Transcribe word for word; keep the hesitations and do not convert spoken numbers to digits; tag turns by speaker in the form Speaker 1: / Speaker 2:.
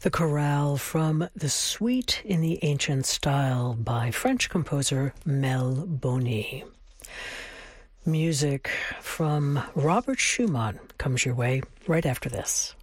Speaker 1: The chorale from The Suite in the Ancient Style by French composer Mel Boni. Music from Robert Schumann comes your way right after this.